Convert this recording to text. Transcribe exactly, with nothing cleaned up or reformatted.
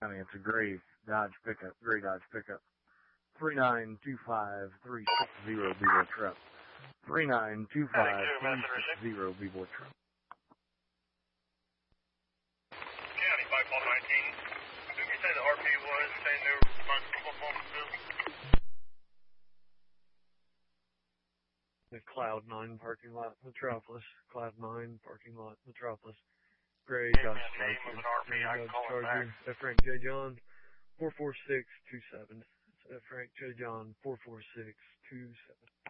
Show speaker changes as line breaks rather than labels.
I mean, it's a gray Dodge pickup, gray Dodge pickup. three nine two five three six zero B-Boy Truck. three nine two five three six zero B-Boy Truck.
County five one nineteen. Who did you say the R P was? Saying they were responsible for this?
The Cloud nine parking lot, Metropolis. Cloud nine parking lot, Metropolis. Gray Dodge Charger. Gray Dodge Charger. F. Frank J. John, four four six two seven. That's F. Frank J. John, four four six two seven.